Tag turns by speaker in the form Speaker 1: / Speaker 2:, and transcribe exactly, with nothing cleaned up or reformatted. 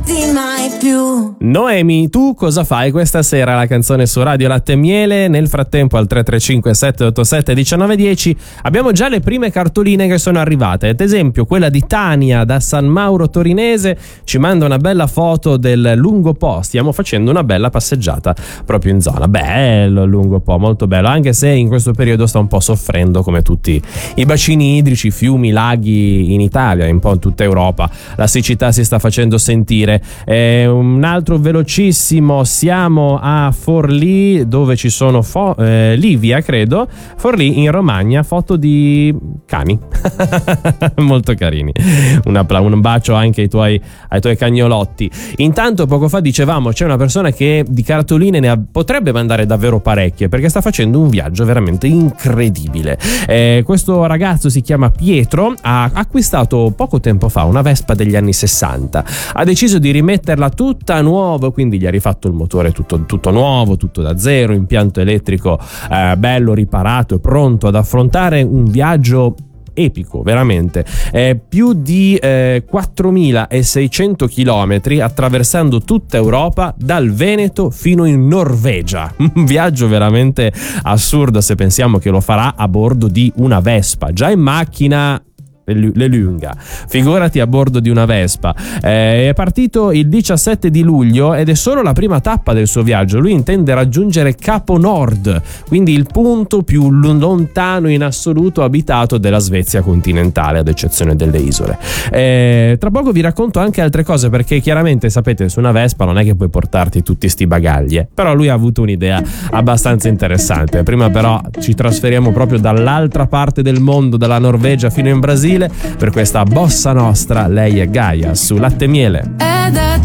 Speaker 1: lasciarti mai più.
Speaker 2: Noemi, tu cosa fai questa sera? La canzone su Radio Latte e Miele. Nel frattempo al tre tre cinque sette otto sette uno nove uno zero abbiamo già le prime cartoline che sono arrivate. Ad esempio quella di Tania da San Mauro Torinese ci manda una bella foto del Lungo Po. Stiamo facendo una bella passeggiata proprio in zona. Bello il Lungo Po, molto bello, anche se in questo periodo sta un po' soffrendo come tutti i bacini idrici, fiumi, laghi in Italia, un po' in tutta Europa. La siccità si sta facendo sentire. Eh, un altro velocissimo, siamo a Forlì dove ci sono fo- eh, Livia, credo, Forlì in Romagna, foto di cani molto carini. Un, appla- un bacio anche ai tuoi, ai tuoi cagnolotti. Intanto poco fa dicevamo c'è una persona che di cartoline ne ha, potrebbe mandare davvero parecchie perché sta facendo un viaggio veramente incredibile. Eh, questo ragazzo si chiama Pietro, ha acquistato poco tempo fa una Vespa degli anni sessanta, ha deciso di rimetterla tutta nuova, quindi gli ha rifatto il motore tutto, tutto nuovo, tutto da zero, impianto elettrico eh, bello riparato e pronto ad affrontare un viaggio epico, veramente. Eh, più di eh, quattromilaseicento chilometri attraversando tutta Europa dal Veneto fino in Norvegia. Un viaggio veramente assurdo se pensiamo che lo farà a bordo di una Vespa. Già in macchina le lunga, figurati a bordo di una Vespa. Eh, è partito il diciassette di luglio ed è solo la prima tappa del suo viaggio. Lui intende raggiungere Capo Nord, quindi il punto più lontano in assoluto abitato della Svezia continentale, ad eccezione delle isole. Eh, tra poco vi racconto anche altre cose, perché chiaramente sapete su una Vespa non è che puoi portarti tutti sti bagagli, eh. Però lui ha avuto un'idea abbastanza interessante. Prima però ci trasferiamo proprio dall'altra parte del mondo, dalla Norvegia fino in Brasile, per questa bossa nostra. Lei è Gaia su Latte e Miele.